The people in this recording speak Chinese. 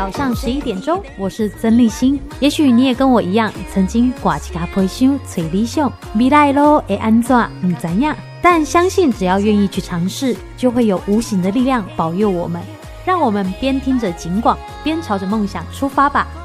早上11点钟，我是曾丽欣。也许你也跟我一样，曾经挂一卡皮箱找理想，未来咯会安怎不知道，但相信只要愿意去尝试，就会有无形的力量保佑我们。让我们边听着警广，边朝着梦想出发吧。